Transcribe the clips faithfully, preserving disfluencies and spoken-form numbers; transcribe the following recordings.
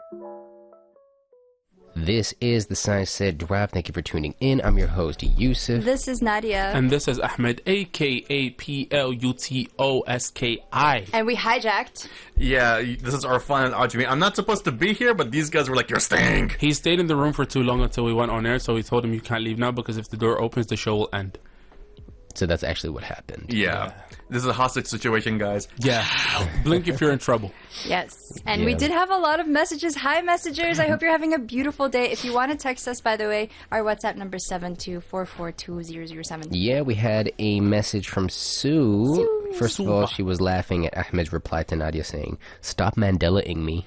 This is the Science Said Drive. Thank you for tuning in. I'm your host, Yusuf. This is Nadia. And this is Ahmed, a k a. P L U T O S K I. And we hijacked. Yeah, this is Arfan and Ajmi. I'm not supposed to be here, but these guys were like, you're staying. He stayed in the room for too long until we went on air, so we told him you can't leave now because if the door opens, the show will end. So that's actually what happened. Yeah. yeah. This is a hostage situation, guys. Yeah. Blink if you're in trouble. Yes. And yeah. we did have a lot of messages. Hi, messengers. I hope you're having a beautiful day. If you want to text us, by the way, our WhatsApp number is seven two four four two zero zero seven. Yeah, we had a message from Sue. Sue. First of all, she was laughing at Ahmed's reply to Nadia saying, "Stop Mandela-ing me."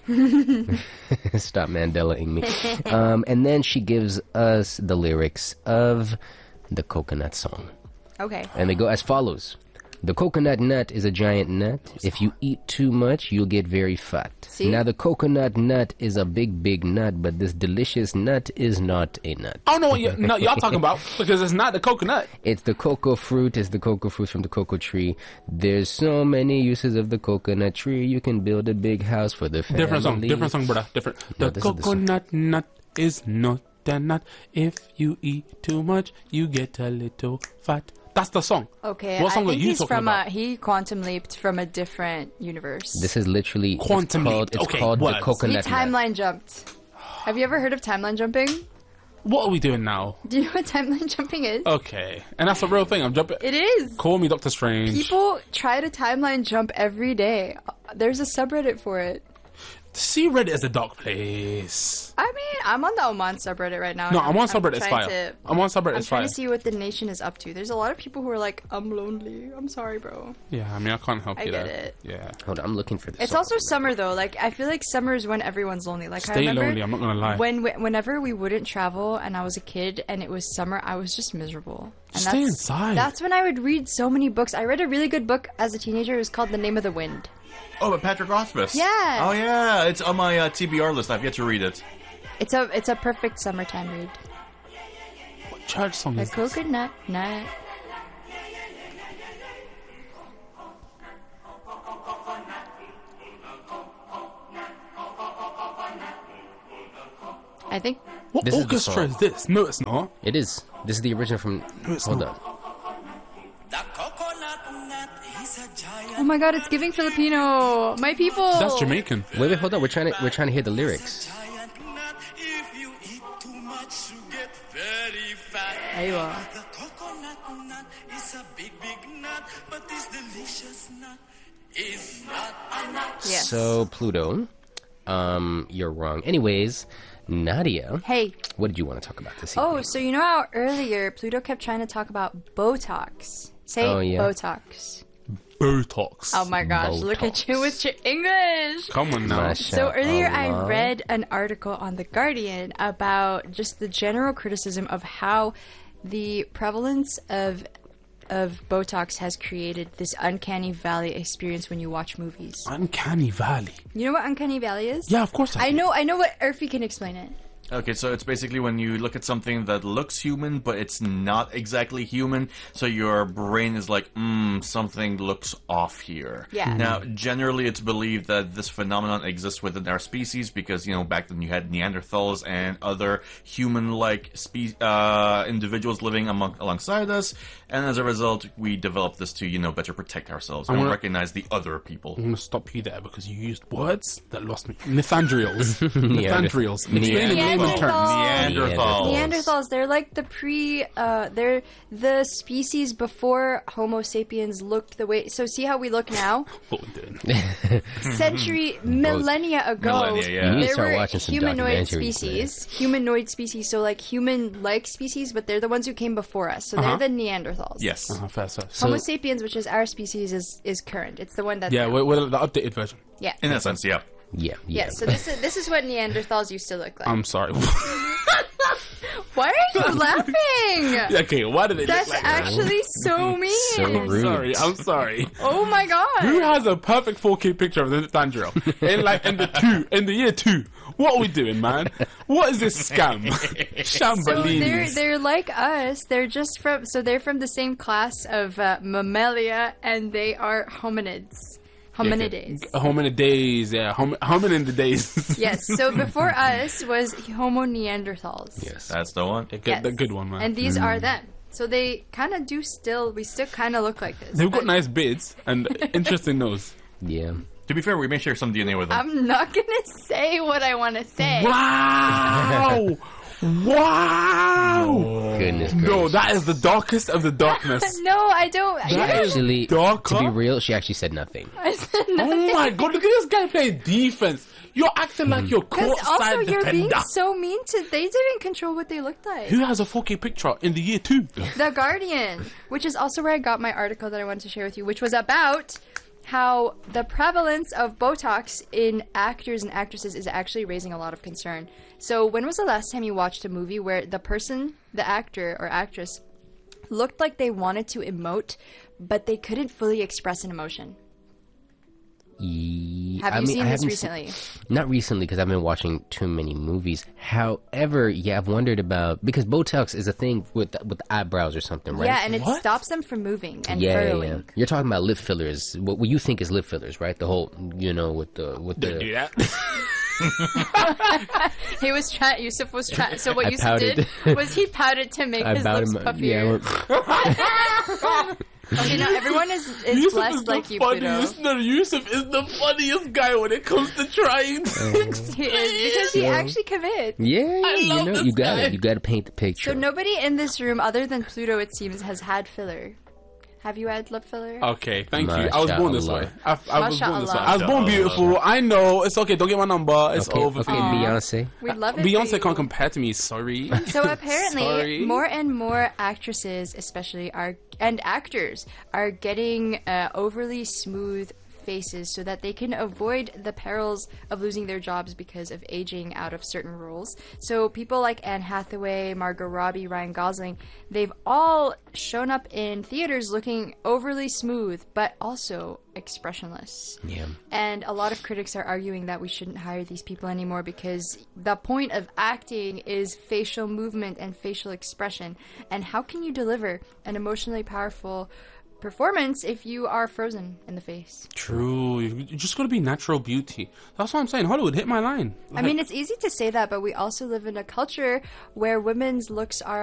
Stop Mandela-ing me. Um, and then she gives us the lyrics of the Coconut Song. Okay. And they go as follows. The coconut nut is a giant nut. If you eat too much, you'll get very fat. See? Now, the coconut nut is a big, big nut, but this delicious nut is not a nut. I don't know what y- nut y'all talking about, because it's not the coconut. It's the cocoa fruit. It's the cocoa fruit from the cocoa tree. There's so many uses of the coconut tree. You can build a big house for the family. Different song, different song, brother. Different. No, The this is the song. coconut nut is not a nut. If you eat too much, you get a little fat. That's the song. Okay, What song I are think you he's talking from about? a, he quantum leaped from a different universe. This is literally Quantum it's called, leap. it's Okay, called the words. he coconut nut. timeline jumped. Have you ever heard of timeline jumping? What are we doing now? Do you know what timeline jumping is? Okay. And that's a real thing. I'm jumping. It is. Call me Doctor Strange. People try to timeline jump every day. There's a subreddit for it. See Reddit as a dark place. I mean, I'm on the Oman subreddit right now. No, and I'm on subreddit. It's trying fire. to- I'm on subreddit. I'm It's trying fire. to see what the nation is up to. There's a lot of people who are like, I'm lonely. I'm sorry, bro. Yeah, I mean, I can't help I you get there. it. Yeah. Hold on, I'm looking for this. It's song. also summer though. Like I feel like summer is when everyone's lonely. Like I Stay remember lonely. I'm not gonna lie. when whenever we wouldn't travel and I was a kid and it was summer, I was just miserable. And Stay that's, inside. That's when I would read so many books. I read a really good book as a teenager. It was called The Name of the Wind. Oh, but Patrick Rothfuss. Yeah. Oh, yeah. It's on my uh, T B R list. I've yet to read it. It's a it's a perfect summertime read. What church song The is this? coconut nut. I think What This is the orchestra song. is this? No, it's not. It is. This is the original from... it's Hold not. up. oh my god, it's giving Filipino. My people. That's Jamaican. Wait, wait, hold on. We're trying to, we're trying to hear the lyrics. Aywa. The coconut nut is a big, big nut, but this delicious nut is not a nut. Yes. So, Pluto, um, you're wrong. Anyways, Nadia, Hey. what did you want to talk about this Oh, evening? so you know how earlier Pluto kept trying to talk about Botox? Say Oh, yeah. Botox. Botox. Oh my gosh, look at you with your English. Come on now. Masha So earlier I Allah. read an article on The Guardian about just the general criticism of how the prevalence of of Botox has created this uncanny valley experience when you watch movies. Uncanny Valley. You know what uncanny valley is? Yeah, of course I, I do. know I know what Urfi can explain it. Okay, so it's basically when you look at something that looks human, but it's not exactly human, so your brain is like, hmm, something looks off here. Yeah. Now, generally, it's believed that this phenomenon exists within our species because, you know, back then you had Neanderthals and other human-like spe- uh, individuals living among- alongside us, and as a result, we developed this to, you know, better protect ourselves and wanna- recognize the other people. I'm going to stop you there because you used words that lost me. Nithandrials. Nithandrials. Explain in layman terms. Neanderthals. Neanderthals, they're like the pre, uh, they're the species before Homo sapiens looked the way. So see how we look now? What we doing? Century, millennia ago, Millennia, yeah. You need to there start were watching some humanoid documentaries, species. Humanoid species, so like human-like species, but they're the ones who came before us. So Uh-huh. they're the Neanderthals. Yes. Uh, fair, fair. Homo sapiens, which is our species, is is current. It's the one that's Yeah, now. we're, we're the updated version. yeah. In that sense, yeah. Yeah, yeah. Yeah, so this is this is what Neanderthals used to look like. I'm sorry. Why are you laughing? Okay, why did it That's look like that? actually so mean. So I'm rude. sorry, I'm sorry. Oh my god. Who has a perfect four K picture of the Nithandriel? In like in the two, in the year two. What are we doing, man? What is this scam? So they're Shambolinis. they're like us. They're just from so they're from the same class of uh, mammalia, and they are hominids. Hominidae. Hominid days, yeah. Hom- hominin the days. Yes, so before us was Homo neanderthals. Yes. That's the one. The good, Yes. the good one, man. And these are them. So they kind of do still, we still kind of look like this. They've got but nice beards and interesting nose. Yeah. To be fair, we may share some D N A with them. I'm not going to say what I want to say. Wow! Wow! Goodness No, gracious. that is the darkest of the darkness. No, I don't. That I is Actually, darker. to be real, she actually said nothing. I said no. Oh my god, look at this guy playing defense. You're acting like you're Because also courtside you're being defender. so mean to. They didn't control what they looked like. Who has a four K picture in the year two? The Guardian, which is also where I got my article that I wanted to share with you, which was about how the prevalence of Botox in actors and actresses is actually raising a lot of concern. So when was the last time you watched a movie where the person, the actor or actress, looked like they wanted to emote, but they couldn't fully express an emotion? Ye- Have I you mean, seen I this haven't se- recently? Not recently, because I've been watching too many movies. However, yeah, I've wondered about because Botox is a thing with with the eyebrows or something, right? Yeah, and it What? stops them from moving and yeah, yeah, furrowing. yeah. You're talking about lip fillers. What, what you think is lip fillers, right? The whole, you know, with the with Don't the. do that. He was trying. Yusuf was trying. So what I Yusuf pouted. did was he pouted to make I his bowed lips him- puffier. yeah, Okay, now everyone is, is Yusuf blessed is the like you, Pluto. funniest. No, Yusuf is the funniest guy when it comes to trying things. He is because he Yeah. actually commits. yeah, I you love know, this you got guy. it. You got to paint the picture. So nobody in this room, other than Pluto, it seems, has had filler. Have you had lip filler? Okay, thank you. I was born this way. I, I was born this way. Mashallah. I was born beautiful. I know. It's okay. Don't get my number. It's okay, over okay, for me. Beyonce. We'd love it. for Beyonce you. can't compare to me. Sorry. So apparently, Sorry. more and more actresses, especially, are and actors are getting uh, overly smooth faces so that they can avoid the perils of losing their jobs because of aging out of certain roles. So people like Anne Hathaway, Margot Robbie, Ryan Gosling, they've all shown up in theaters looking overly smooth, but also expressionless. Yeah. And a lot of critics are arguing that we shouldn't hire these people anymore because the point of acting is facial movement and facial expression. And how can you deliver an emotionally powerful performance if you are frozen in the face? True. You you just gotta be natural beauty. That's what I'm saying. Hollywood, hit my line. I mean, it's easy to say that, but we also live in a culture where women's looks are